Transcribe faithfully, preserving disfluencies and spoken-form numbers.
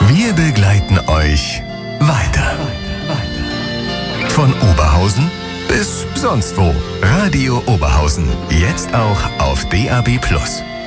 Wir begleiten euch weiter. Von Oberhausen bis sonst wo. Radio Oberhausen. Jetzt auch auf D A B Plus.